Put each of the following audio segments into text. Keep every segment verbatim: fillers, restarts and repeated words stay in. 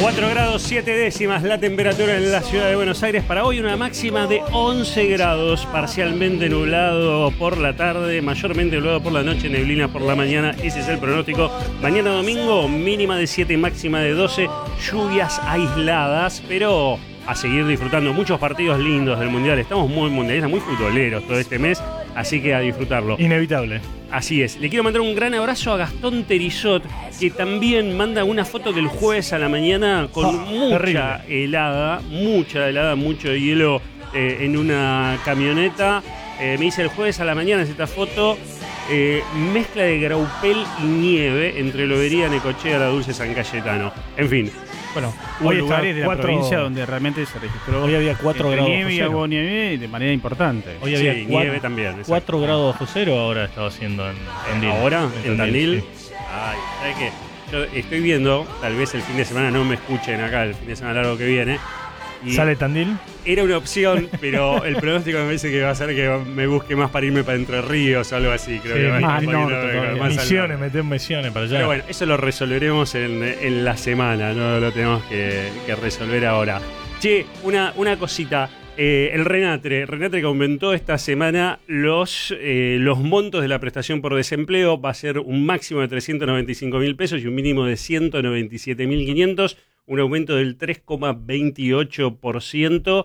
cuatro grados siete décimas la temperatura en la ciudad de Buenos Aires. Para hoy una máxima de once grados, parcialmente nublado por la tarde, mayormente nublado por la noche, neblina por la mañana. Ese es el pronóstico. Mañana domingo, mínima de siete, máxima de doce. Lluvias aisladas, pero a seguir disfrutando. Muchos partidos lindos del Mundial. Estamos muy mundialistas, muy futboleros todo este mes, así que a disfrutarlo. Inevitable. Así es. Le quiero mandar un gran abrazo a Gastón Terizot, que también manda una foto del jueves a la mañana con oh, mucha terrible. helada, mucha helada, mucho hielo eh, en una camioneta. Eh, me dice el jueves a la mañana esta foto, eh, mezcla de graupel y nieve entre Lobería, Necochea, La Dulce, San Cayetano. En fin. Bueno, hoy hay lugares de cuatro, la provincia donde realmente se registró. Hoy había cuatro grados nieve y agua nieve de manera importante. Hoy había sí, cuatro, nieve también. cuatro grados bajo cero ahora estaba haciendo en Tandil. ¿Ahora? ¿En Tandil? Sí. Ay, ¿sabes qué? Yo estoy viendo, tal vez el fin de semana no me escuchen acá, el fin de semana largo que viene. Y ¿sale Tandil? Era una opción, pero el pronóstico me parece que va a ser que me busque más para irme para Entre Ríos o algo así. Creo sí, que más va al norte, no, más Misiones, meter Misiones para allá. Pero bueno, eso lo resolveremos en, en la semana, no lo tenemos que, que resolver ahora. Che, una, una cosita. Eh, el Renatre, Renatre que aumentó esta semana los, eh, los montos de la prestación por desempleo. Va a ser un máximo de trescientos noventa y cinco mil pesos y un mínimo de ciento noventa y siete mil quinientos. Un aumento del tres coma veintiocho por ciento.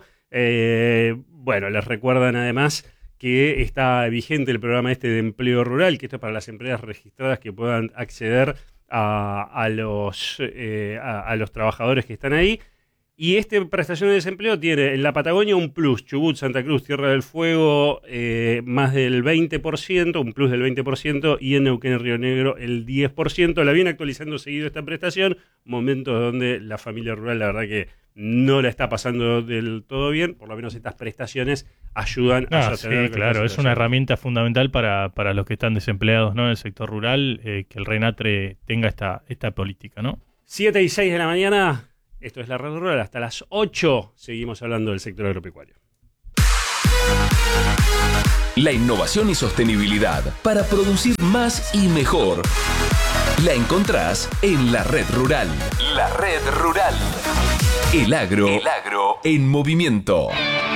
Eh, bueno, les recuerdan además que está vigente el programa este de empleo rural, que esto es para las empresas registradas que puedan acceder a, a, los, eh, a, a los trabajadores que están ahí. Y esta prestación de desempleo tiene en la Patagonia un plus, Chubut, Santa Cruz, Tierra del Fuego, eh, más del veinte por ciento, un plus del veinte por ciento, y en Neuquén y Río Negro el diez por ciento. La viene actualizando seguido esta prestación, momentos donde la familia rural la verdad que no la está pasando del todo bien, por lo menos estas prestaciones ayudan ah, a sostener. Sí, claro, es una herramienta fundamental para, para los que están desempleados, ¿no? En el sector rural, eh, que el Renatre tenga esta, esta política, ¿no? siete y seis de la mañana... Esto es la Red Rural. Hasta las ocho seguimos hablando del sector agropecuario. La innovación y sostenibilidad para producir más y mejor. La encontrás en la Red Rural. La Red Rural. El agro, El agro en movimiento.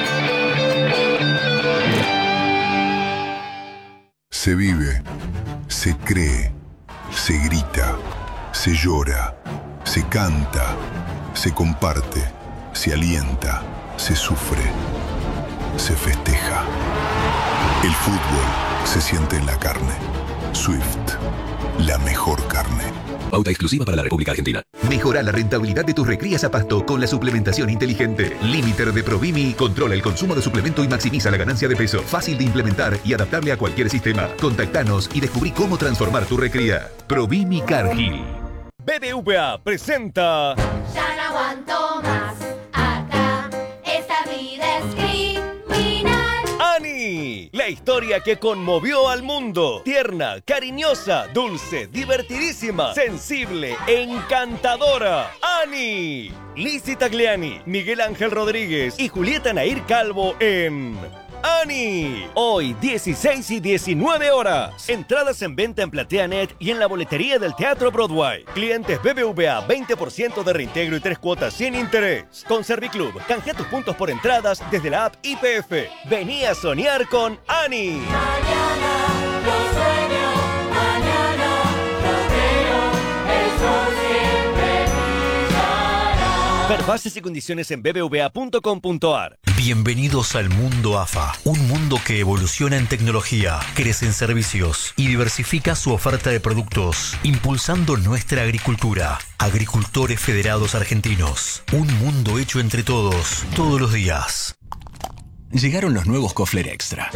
Se vive, se cree, se grita, se llora, se canta, se comparte, se alienta, se sufre, se festeja. El fútbol se siente en la carne. Swift, la mejor carne. Pauta exclusiva para la República Argentina. Mejora la rentabilidad de tus recrías a pasto con la suplementación inteligente. Limiter de Provimi controla el consumo de suplemento y maximiza la ganancia de peso. Fácil de implementar y adaptable a cualquier sistema. Contactanos y descubrí cómo transformar tu recría. Provimi Cargill. B B V A presenta... Ya no aguanto más, acá, esta vida es criminal. ¡Ani! La historia que conmovió al mundo. Tierna, cariñosa, dulce, divertidísima, sensible, encantadora. ¡Ani! Lizzy Tagliani, Miguel Ángel Rodríguez y Julieta Nair Calvo en... ¡Ani! Hoy, dieciséis y diecinueve horas. Entradas en venta en PlateaNet y en la boletería del Teatro Broadway. Clientes B B V A, veinte por ciento de reintegro y tres cuotas sin interés. Con Serviclub, canjea tus puntos por entradas desde la app I P F. Vení a soñar con Ani. Mañana lo sueño, mañana lo creo, el sol siempre brillará. Ver bases y condiciones en b b v a punto com punto a r. Bienvenidos al mundo A F A, un mundo que evoluciona en tecnología, crece en servicios y diversifica su oferta de productos, impulsando nuestra agricultura. Agricultores Federados Argentinos, un mundo hecho entre todos, todos los días. Llegaron los nuevos Kofler Extra.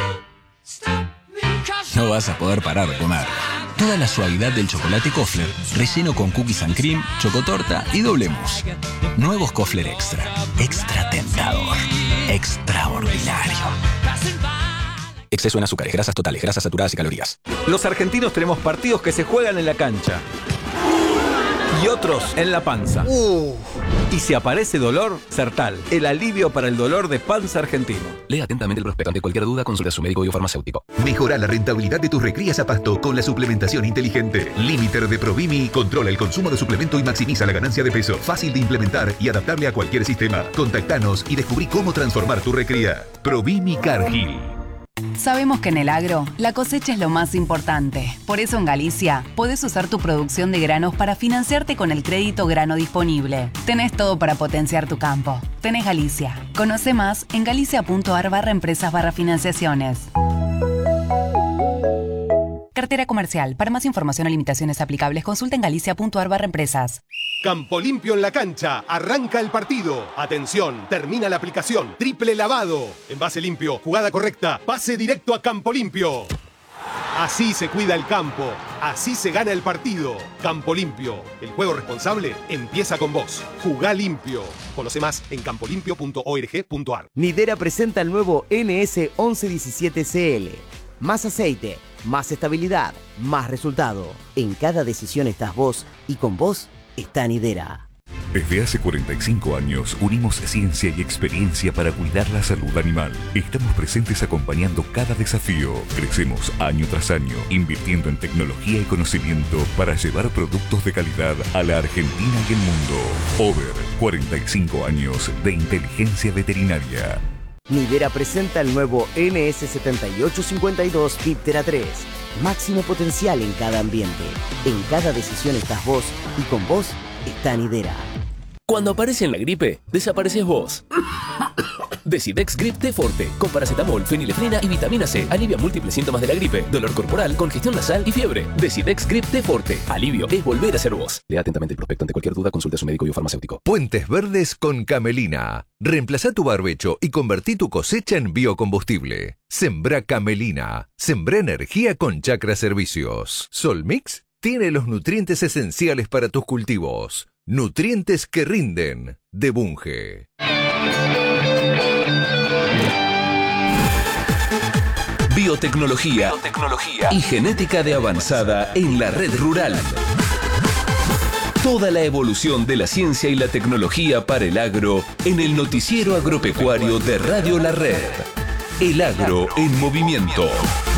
No vas a poder parar de comer. Toda la suavidad del chocolate Kofler, relleno con cookies and cream, chocotorta y doble mousse. Nuevos Kofler Extra. Extra tentador. Extraordinario. Exceso en azúcares, grasas totales, grasas saturadas y calorías. Los argentinos tenemos partidos que se juegan en la cancha y otros en la panza. Uh. Y si aparece dolor, Sertal, el alivio para el dolor de panza argentino. Lea atentamente el prospecto. Ante cualquier duda, consulte a su médico y o farmacéutico. Mejora la rentabilidad de tus recrías a pasto con la suplementación inteligente. Limiter de Provimi controla el consumo de suplemento y maximiza la ganancia de peso. Fácil de implementar y adaptable a cualquier sistema. Contactanos y descubrí cómo transformar tu recría. Provimi Cargill. Sabemos que en el agro, la cosecha es lo más importante. Por eso en Galicia, podés usar tu producción de granos para financiarte con el crédito grano disponible. Tenés todo para potenciar tu campo. Tenés Galicia. Conoce más en galicia.ar barra empresas barra financiaciones. Cartera comercial. Para más información o limitaciones aplicables, consulta en galicia.ar barra empresas. Campo limpio en la cancha. Arranca el partido. Atención, termina la aplicación. Triple lavado. Envase limpio, jugada correcta. Pase directo a Campo Limpio. Así se cuida el campo. Así se gana el partido. Campo Limpio. El juego responsable empieza con vos. Jugá limpio. Conoce más en campo limpio punto org punto ar. Nidera presenta el nuevo N S once diecisiete C L. Más aceite, más estabilidad, más resultado. En cada decisión estás vos y con vos está Nidera. Desde hace cuarenta y cinco años unimos ciencia y experiencia para cuidar la salud animal. Estamos presentes acompañando cada desafío. Crecemos año tras año, invirtiendo en tecnología y conocimiento para llevar productos de calidad a la Argentina y el mundo. Over, cuarenta y cinco años de inteligencia veterinaria. Nidera presenta el nuevo N S setenta y ocho cincuenta y dos Piptera tres. Máximo potencial en cada ambiente. En cada decisión estás vos y con vos está Nidera. Cuando aparece en la gripe, desapareces vos. Decidex Grip T Forte, con paracetamol, fenilefrina y vitamina C. Alivia múltiples síntomas de la gripe, dolor corporal, congestión nasal y fiebre. Decidex Grip T Forte. Alivio es volver a ser vos. Lea atentamente el prospecto. Ante cualquier duda, consulte a su médico y o farmacéutico. Puentes Verdes con Camelina. Reemplazá tu barbecho y convertí tu cosecha en biocombustible. Sembrá Camelina. Sembrá energía con Chacra Servicios. Solmix tiene los nutrientes esenciales para tus cultivos. Nutrientes que rinden. De Bunge. Biotecnología, Biotecnología y genética de avanzada en la red rural. Toda la evolución de la ciencia y la tecnología para el agro en el noticiero agropecuario de Radio La Red. El agro en movimiento.